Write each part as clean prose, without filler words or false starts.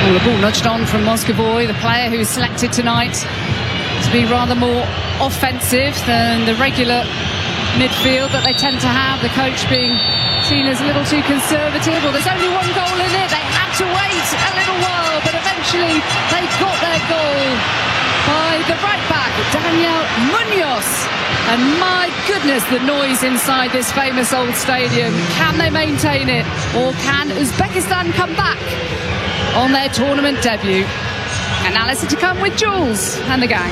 Well, the ball nudged on from Moscovoy, the player who's selected tonight to be rather more offensive than the regular midfield that they tend to have. The coach being seen as a little too conservative. Well, there's only one goal in it. They had to wait a little while, but eventually they got their goal by the right back, Daniel Munoz. And my goodness, the noise inside this famous old stadium. Can they maintain it, or can Uzbekistan come back on their tournament debut? Analysis to come with Jules and the gang.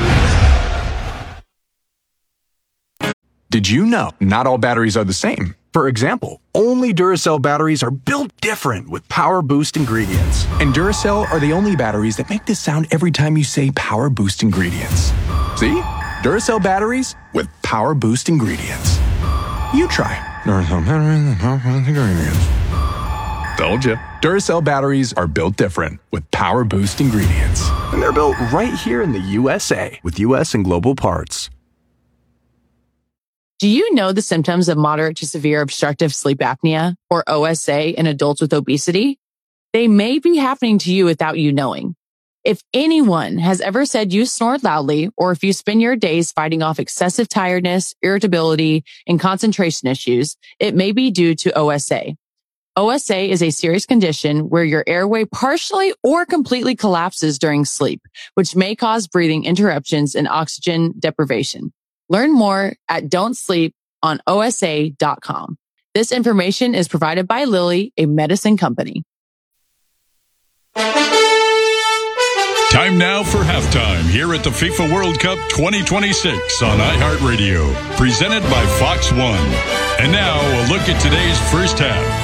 Did you know not all batteries are the same? For example, only Duracell batteries are built different with Power Boost ingredients. And Duracell are the only batteries that make this sound every time you say Power Boost ingredients. See? Duracell batteries with Power Boost ingredients. You try Duracell batteries with Power Boost ingredients. Told you. Duracell batteries are built different with Power Boost ingredients. And they're built right here in the USA with US and global parts. Do you know the symptoms of moderate to severe obstructive sleep apnea, or OSA, in adults with obesity? They may be happening to you without you knowing. If anyone has ever said you snored loudly, or if you spend your days fighting off excessive tiredness, irritability, and concentration issues, it may be due to OSA. OSA is a serious condition where your airway partially or completely collapses during sleep, which may cause breathing interruptions and oxygen deprivation. Learn more at don'tsleeponosa.com. This information is provided by Lilly, a medicine company. Time now for halftime here at the FIFA World Cup 2026 on iHeartRadio, presented by Fox One. And now a look at today's first half.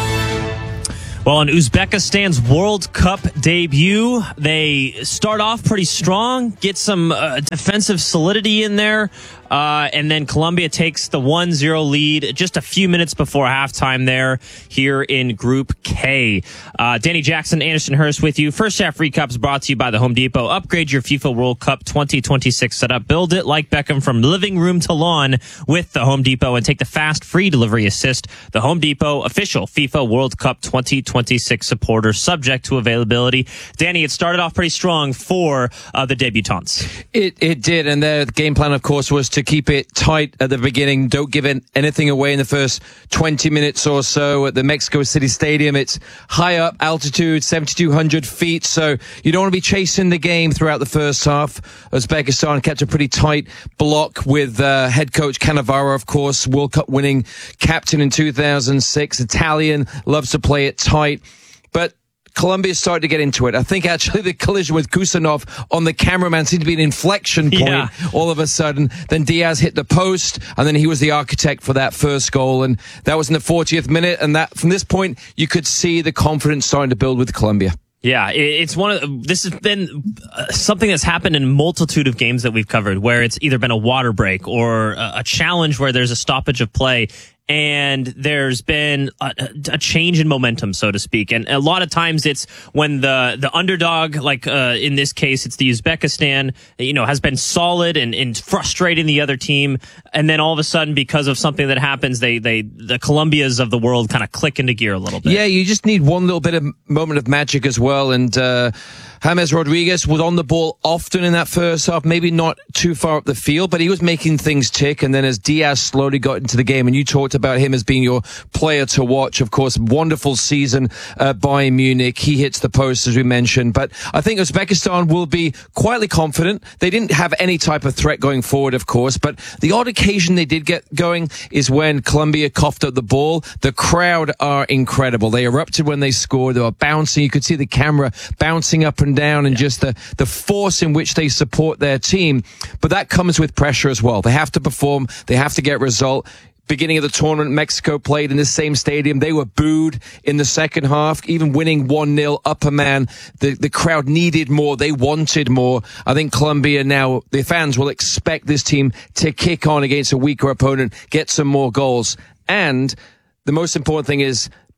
Well, in Uzbekistan's World Cup debut, they start off pretty strong, get some defensive solidity in there, and then Colombia takes the 1-0 lead just a few minutes before halftime there here in Group K. Danny Jackson, Anderson Hurst with you. First half recap is brought to you by the Home Depot. Upgrade your FIFA World Cup 2026 setup. Build it like Beckham from living room to lawn with the Home Depot and take the fast free delivery assist. The Home Depot official FIFA World Cup 2026 supporter, subject to availability. Danny, it started off pretty strong for the debutantes. It did, and their game plan, of course, was to keep it tight at the beginning. Don't give anything away in the first 20 minutes or so at the Mexico City Stadium. It's high up, altitude, 7,200 feet, so you don't want to be chasing the game throughout the first half. Uzbekistan kept a pretty tight block with head coach Cannavaro, of course, World Cup winning captain in 2006. Italian, loves to play it tight. But Colombia started to get into it. I think actually the collision with Kusanov on the cameraman seemed to be an inflection point all of a sudden. Then Diaz hit the post, and then he was the architect for that first goal. And that was in the 40th minute. And that from this point, you could see the confidence starting to build with Colombia. Yeah, it's this has been something that's happened in a multitude of games that we've covered, where it's either been a water break or a challenge where there's a stoppage of play. And there's been a change in momentum, so to speak. And a lot of times it's when the underdog, like in this case, it's the Uzbekistan, has been solid and frustrating the other team. And then all of a sudden, because of something that happens, the Colombias of the world kind of click into gear a little bit. Yeah, you just need one little bit of moment of magic as well. And James Rodriguez was on the ball often in that first half, maybe not too far up the field, but he was making things tick. And then as Diaz slowly got into the game, and you talked about him as being your player to watch, of course, wonderful season by Munich. He hits the post, as we mentioned. But I think Uzbekistan will be quietly confident. They didn't have any type of threat going forward, of course, but the odd occasion they did get going is when Colombia coughed up the ball. The crowd are incredible. They erupted when they scored. They were bouncing. You could see the camera bouncing up and down, and just the force in which they support their team. But that comes with pressure as well. They have to perform. They have to get result. Beginning of the tournament, Mexico played in the same stadium. They were booed in the second half, even winning 1-0 up a man. The crowd needed more. They wanted more. I think Colombia now, the fans will expect this team to kick on against a weaker opponent, get some more goals. And the most important thing is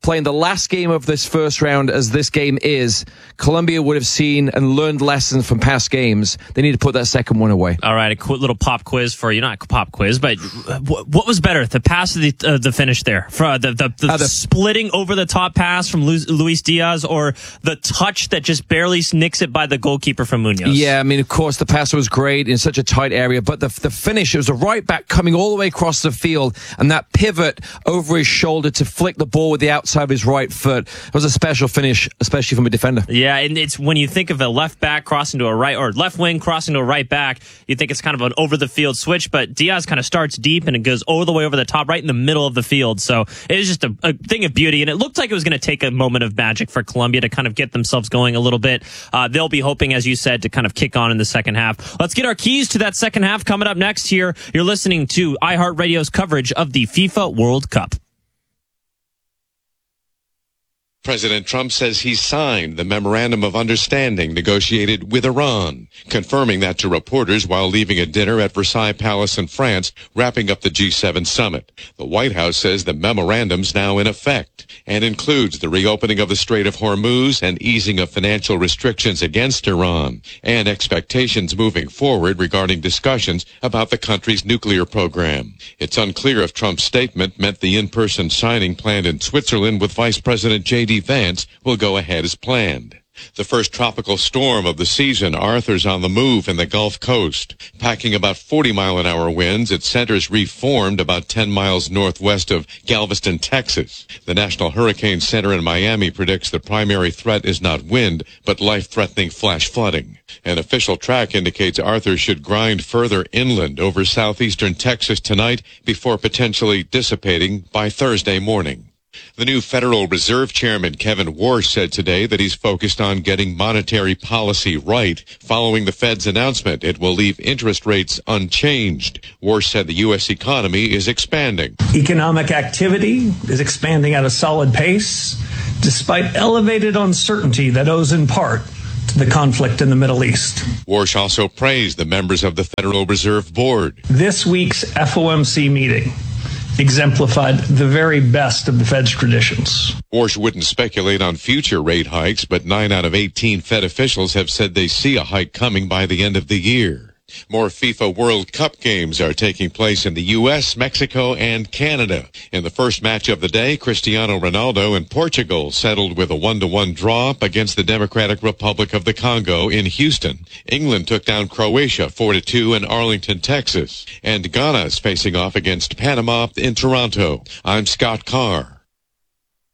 playing the last game of this first round as this game is, Colombia would have seen and learned lessons from past games. They need to put that second one away. All right, a quick little pop quiz for you. Not pop quiz, but what was better, the pass or the finish there? For the splitting over the top pass from Luis Diaz, or the touch that just barely nicks it by the goalkeeper from Munoz? Yeah, I mean, of course, the pass was great in such a tight area, but the finish, it was a right back coming all the way across the field, and that pivot over his shoulder to flick the ball with the outside of his right foot. It was a special finish, especially from a defender. Yeah, and it's when you think of a left back crossing to a right, or left wing crossing to a right back, you think it's kind of an over the field switch, but Diaz kind of starts deep and it goes all the way over the top, right in the middle of the field. So it was just a thing of beauty, and it looked like it was going to take a moment of magic for Colombia to kind of get themselves going a little bit. They'll be hoping, as you said, to kind of kick on in the second half. Let's get our keys to that second half coming up next here. You're listening to iHeartRadio's coverage of the FIFA World Cup. President Trump says he signed the Memorandum of Understanding negotiated with Iran, confirming that to reporters while leaving a dinner at Versailles Palace in France, wrapping up the G7 summit. The White House says the memorandum's now in effect and includes the reopening of the Strait of Hormuz and easing of financial restrictions against Iran, and expectations moving forward regarding discussions about the country's nuclear program. It's unclear if Trump's statement meant the in-person signing planned in Switzerland with Vice President J.D. Vance will go ahead as planned. The first tropical storm of the season, Arthur's on the move in the Gulf Coast. Packing about 40-mile-an-hour winds, its center's reformed about 10 miles northwest of Galveston, Texas. The National Hurricane Center in Miami predicts the primary threat is not wind, but life-threatening flash flooding. An official track indicates Arthur should grind further inland over southeastern Texas tonight before potentially dissipating by Thursday morning. The new Federal Reserve Chairman Kevin Warsh said today that he's focused on getting monetary policy right following the Fed's announcement it will leave interest rates unchanged. Warsh said the U.S. economy is expanding. Economic activity is expanding at a solid pace, despite elevated uncertainty that owes in part to the conflict in the Middle East. Warsh also praised the members of the Federal Reserve Board. This week's FOMC meeting exemplified the very best of the Fed's traditions. Warsh wouldn't speculate on future rate hikes, but 9 out of 18 Fed officials have said they see a hike coming by the end of the year. More FIFA World Cup games are taking place in the U.S., Mexico, and Canada. In the first match of the day, Cristiano Ronaldo and Portugal settled with a 1-1 draw against the Democratic Republic of the Congo in Houston. England took down Croatia 4-2 in Arlington, Texas. And Ghana is facing off against Panama in Toronto. I'm Scott Carr.